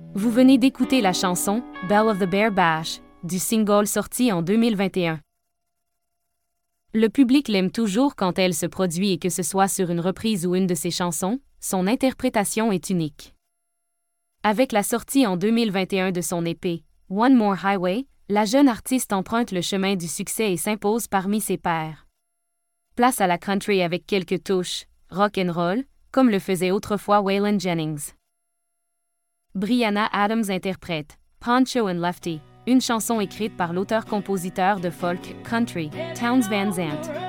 Vous venez d'écouter la chanson « Belle of the Bear Bash » du single sorti en 2021. Le public l'aime toujours quand elle se produit et que ce soit sur une reprise ou une de ses chansons, son interprétation est unique. Avec la sortie en 2021 de son EP « One More Highway », la jeune artiste emprunte le chemin du succès et s'impose parmi ses pairs. Place à la country avec quelques touches rock and roll, comme le faisait autrefois Waylon Jennings. Brianna Adams interprète Poncho and Lefty, une chanson écrite par l'auteur-compositeur de folk country, Townes Van Zandt.